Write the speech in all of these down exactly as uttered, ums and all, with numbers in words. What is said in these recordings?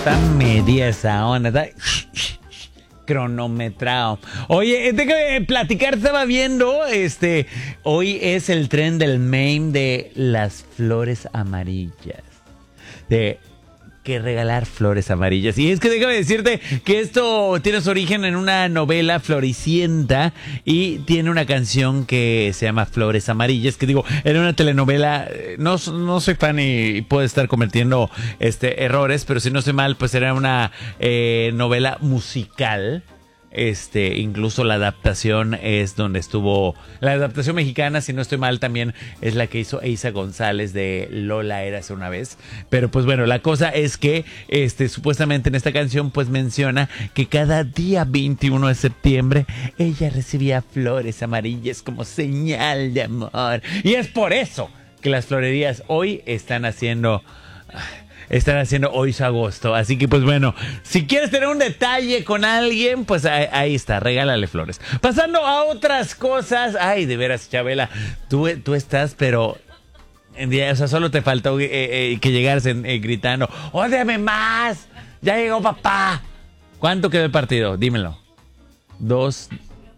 está media esa onda, está cronometrado. Oye, déjame platicar, estaba viendo, este, hoy es el tren del meme de las flores amarillas. De que regalar flores amarillas. Y es que déjame decirte que esto tiene su origen en una novela floricienta y tiene una canción que se llama Flores Amarillas, que digo, era una telenovela, no, no soy fan y, y puedo estar cometiendo este, errores, pero si no estoy mal, pues era una eh, novela musical. Este, incluso la adaptación es donde estuvo, la adaptación mexicana, si no estoy mal, también es la que hizo Eiza González de Lola Érase una vez. Pero pues bueno, la cosa es que este, supuestamente en esta canción pues menciona que cada día veintiuno de septiembre ella recibía flores amarillas como señal de amor. Y es por eso que las florerías hoy están haciendo... Están haciendo hoy su agosto. Así que pues bueno, si quieres tener un detalle con alguien, pues ahí, ahí está, regálale flores. Pasando a otras cosas. Ay, de veras, Chabela, tú, tú estás, pero... O sea, solo te faltó eh, eh, que llegaras en, eh, gritando, ¡ódiame más! ¡Ya llegó papá! ¿Cuánto quedó el partido? Dímelo. Dos...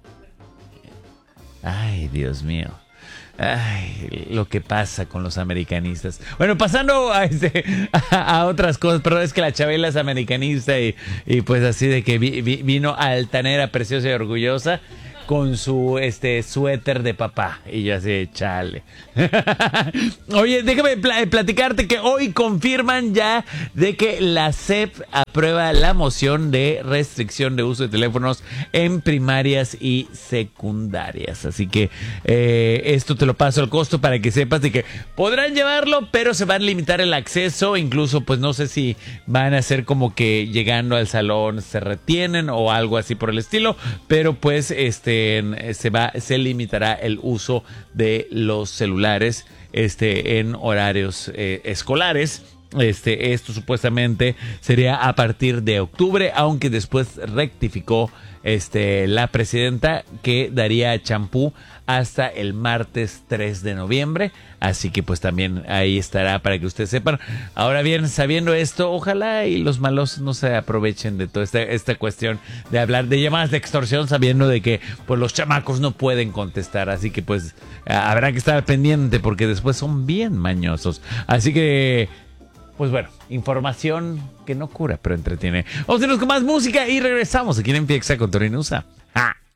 Ay, Dios mío. Ay, lo que pasa con los americanistas. Bueno, pasando a, este, a, a otras cosas, pero es que la Chabela es americanista y, y pues así de que vi, vi, vino altanera, preciosa y orgullosa con su este suéter de papá. Y yo así, chale. Oye, déjame pl- platicarte que hoy confirman ya de que la S E P aprueba la moción de restricción de uso de teléfonos en primarias y secundarias. Así que eh, esto te lo paso al costo para que sepas de que podrán llevarlo, pero se va a limitar el acceso. Incluso, pues no sé si van a ser como que llegando al salón se retienen o algo así por el estilo. Pero pues este se va, se limitará el uso de los celulares este, en horarios eh, escolares. Este, esto supuestamente sería a partir de octubre, aunque después rectificó este, la presidenta que daría champú hasta el martes tres de noviembre. Así que pues también ahí estará para que ustedes sepan. Ahora bien, sabiendo esto, ojalá y los malos no se aprovechen de toda esta, esta cuestión de hablar de llamadas de extorsión, sabiendo de que pues los chamacos no pueden contestar. Así que pues habrá que estar pendiente porque después son bien mañosos. Así que... pues bueno, información que no cura, pero entretiene. Vamos a irnos con más música y regresamos aquí en Empieza con Torinusa. ¡Ja!